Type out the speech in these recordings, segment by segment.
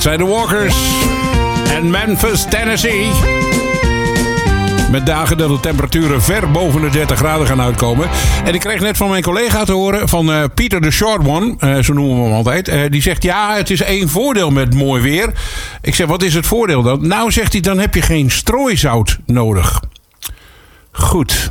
zijn de Walkers en Memphis, Tennessee. Met dagen dat de temperaturen ver boven de 30 graden gaan uitkomen. En ik kreeg net van mijn collega te horen, van Pieter de Short One, zo noemen we hem altijd. Die zegt, ja, het is 1 voordeel met mooi weer. Ik zeg, wat is het voordeel dan? Nou, zegt hij, dan heb je geen strooizout nodig. Goed.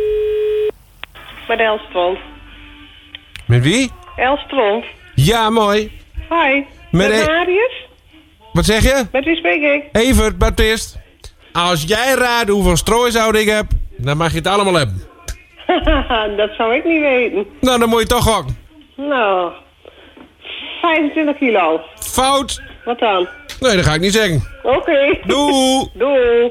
Met Elstrand. Met wie? Elstrand. Ja, mooi. Hi. Met Marius? Wat zeg je? Met wie spreek ik? Evert Baptist. Als jij raadt hoeveel strooizout ik heb, dan mag je het allemaal hebben. Dat zou ik niet weten. Nou, dan moet je toch gokken. Nou, 25 kilo. Fout. Wat dan? Nee, dat ga ik niet zeggen. Oké. Doei. Doei.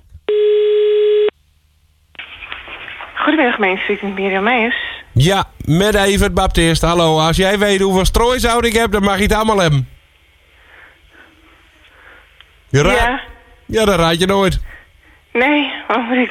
Goedemiddag, Main Street met Mirjam Meijers. Ja, met Evert Baptist. Hallo, als jij weet hoeveel strooizout ik heb, dan mag je het allemaal hebben. Ja. Ja, dat raad je nooit. Nee, wat moet ik...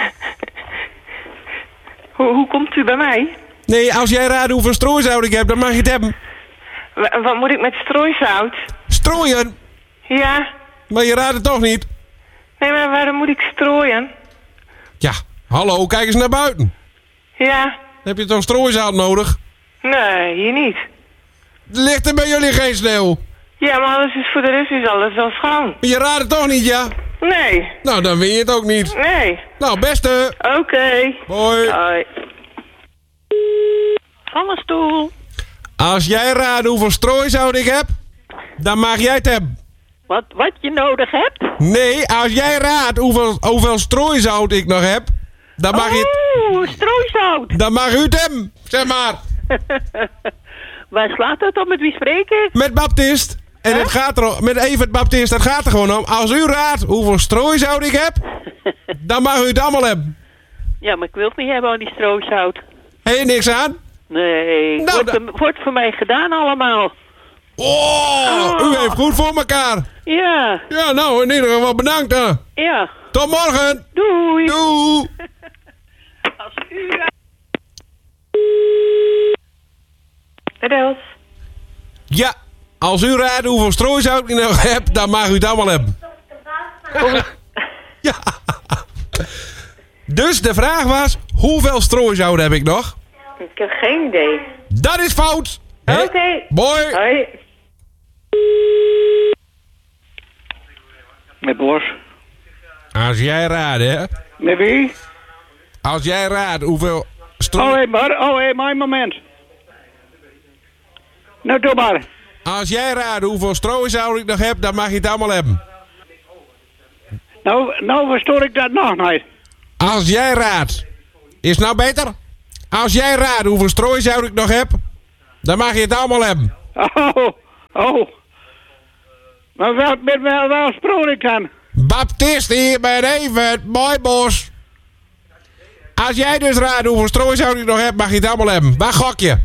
Hoe komt u bij mij? Nee, als jij raadt hoeveel strooizout ik heb, dan mag je het hebben. Wat moet ik met strooizout? Strooien? Ja. Maar je raadt het toch niet? Nee, maar waarom moet ik strooien? Ja, hallo, kijk eens naar buiten. Ja. Heb je toch strooizout nodig? Nee, hier niet. Ligt er bij jullie geen sneeuw? Ja, maar alles is voor de rest is alles wel schoon. Je raadt het toch niet, ja? Nee. Nou, dan win je het ook niet. Nee. Nou, beste. Oké. Hoi. Hoi. Van een stoel. Als jij raadt hoeveel strooizout ik heb, dan mag jij het hebben. Wat je nodig hebt? Nee, als jij raadt hoeveel strooizout ik nog heb, dan mag je het... Oeh, strooizout. Dan mag u het hebben, zeg maar. Waar slaat dat op? Met wie spreek ik? Met Baptist. En het gaat er met Evert Baptist, het gaat er gewoon om. Als u raadt hoeveel strooizout ik heb, dan mag u het allemaal hebben. Ja, maar ik wil het niet hebben aan die strooizout. Hé, niks aan? Nee, Nou, wordt voor mij gedaan allemaal. Oh, u heeft goed voor elkaar. Ja. Ja, nou, in ieder geval bedankt. Hè. Ja. Tot morgen. Doei. Doei. Als u... Els. Ja, als u raadt hoeveel strooizout ik nog heb, dan mag u het allemaal hebben. Ja. Dus de vraag was, hoeveel strooizout heb ik nog? Ik heb geen idee. Dat is fout. Oké. Mooi. Hoi. Met Bos. Als jij raadt, hè? Met wie? Als jij raadt hoeveel maar een moment. Nou, doe maar. Als jij raadt hoeveel strooizout ik nog heb, dan mag je het allemaal hebben. Nou verstoor ik dat nog niet. Als jij raadt. Is het nou beter? Als jij raadt hoeveel strooizout ik nog heb, dan mag je het allemaal hebben. Oh. Maar wel sproor ik dan? Baptist hier bij Evert, mooi Bos. Als jij dus raadt hoeveel strooizout ik nog heb, mag je het allemaal hebben. Waar gok je?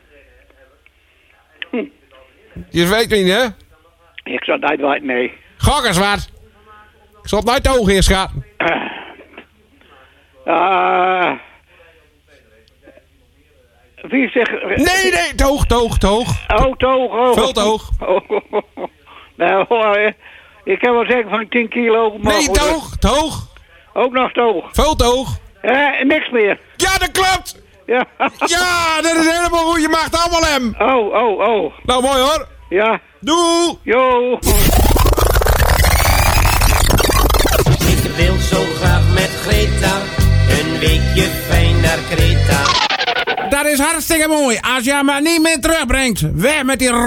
Je weet niet, hè? Ik zou het niet weten, nee. Gok eens wat. Ik zal het nooit te hoog inschatten. Wie zegt... Nee, te hoog. Oh, te hoog. Veel te hoog. Nou, hoor, ik kan wel zeggen van 10 kilo. Maar Nee, te hoog. Ook nog te hoog. Veel te hoog. Niks meer. Ja, dat klopt. Ja. Ja, dat is helemaal goed. Je mag het allemaal hebben. Oh. Nou, mooi hoor. Ja. Doei. Jo. Ik wil zo graag met Greta een weekje fijn naar Kreta. Dat is hartstikke mooi. Als jij maar niet meer terugbrengt. Weg met die